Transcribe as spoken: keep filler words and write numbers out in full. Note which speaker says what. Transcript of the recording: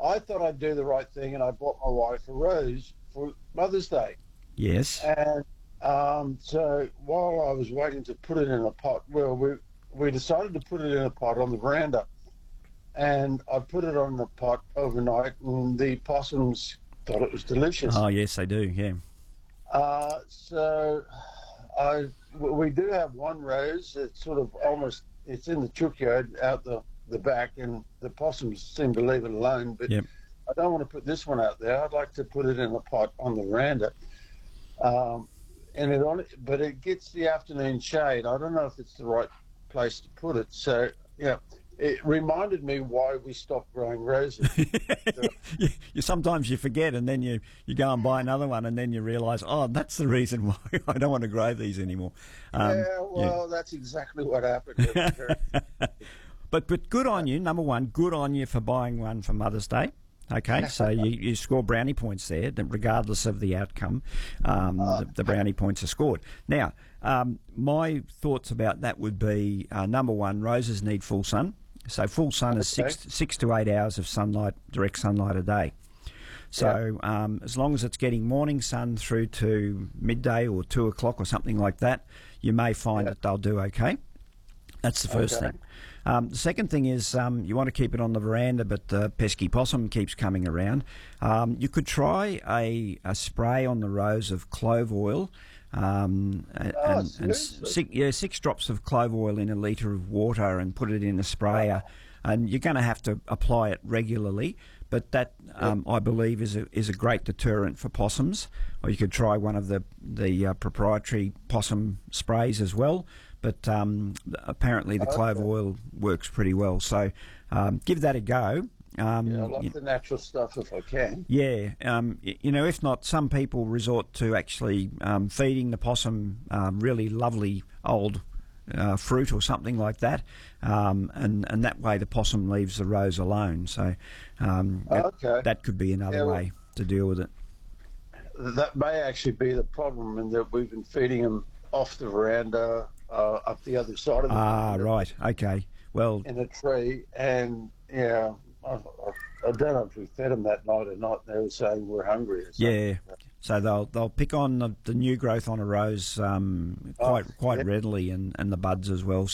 Speaker 1: I thought I'd do the right thing, and I bought my wife a rose for Mother's Day.
Speaker 2: Yes.
Speaker 1: And um, so while I was waiting to put it in a pot, well, we we decided to put it in a pot on the veranda, and I put it on the pot overnight, and the possums thought it was delicious.
Speaker 2: Oh, yes, they do, yeah.
Speaker 1: Uh, so I we do have one rose. It's sort of almost it's in the chook yard out the the back, and the possums seem to leave it alone. But
Speaker 2: Yep.
Speaker 1: I don't want to put this one out there. I'd like to put it in a pot on the veranda. Um, and it on, but it gets the afternoon shade. I don't know if it's the right place to put it. So yeah, it reminded me why we stopped growing roses. So,
Speaker 2: you, you sometimes you forget, and then you, you go and buy another one, and then you realise, oh, that's the reason why I don't want to grow these anymore. Um,
Speaker 1: yeah, well, yeah. That's exactly what happened. With her.
Speaker 2: But but good on you. Number one, good on you for buying one for Mother's Day. Okay, so you, you score brownie points there, regardless of the outcome. Um,
Speaker 1: Oh.
Speaker 2: the, the brownie points are scored. Now, um, my thoughts about that would be uh, number one, roses need full sun. So full sun is
Speaker 1: Okay.
Speaker 2: six six to eight hours of sunlight, direct sunlight a day. So um, as long as it's getting morning sun through to midday or two o'clock or something like that, you may find
Speaker 1: Yeah.
Speaker 2: that they'll do okay. That's the first
Speaker 1: Okay.
Speaker 2: thing. Um, the second thing is um, you want to keep it on the veranda, but the pesky possum keeps coming around. Um, you could try a, a spray on the rose of clove oil. Um, and,
Speaker 1: Oh,
Speaker 2: and, and
Speaker 1: seriously?
Speaker 2: six, yeah, six drops of clove oil in a litre of water and put it in a sprayer. And you're going to have to apply it regularly, but that um, I believe is a is a great deterrent for possums. Or you could try one of the the uh, proprietary possum sprays as well. But um, apparently the clove
Speaker 1: Okay.
Speaker 2: oil works pretty well. So um, give that a go. Um,
Speaker 1: Yeah, I like
Speaker 2: you-
Speaker 1: the natural stuff if I can.
Speaker 2: yeah, um, y- you know, if not, some people resort to actually um, feeding the possum um, really lovely old uh, fruit or something like that, um, and and that way the possum leaves the rose alone. So um, that,
Speaker 1: Okay.
Speaker 2: that could be another
Speaker 1: Yeah, well-
Speaker 2: way to deal with it.
Speaker 1: That may actually be the problem, in that we've been feeding them off the veranda, uh, up the other side of the
Speaker 2: Ah,
Speaker 1: veranda
Speaker 2: right, okay. Well,
Speaker 1: in a tree, and yeah, I, I, I don't know if we fed them that night or not. They were saying we're hungry or something.
Speaker 2: yeah. So they'll they'll pick on the, the new growth on a rose um, quite
Speaker 1: Oh,
Speaker 2: quite
Speaker 1: yeah.
Speaker 2: readily, and, and the buds as well.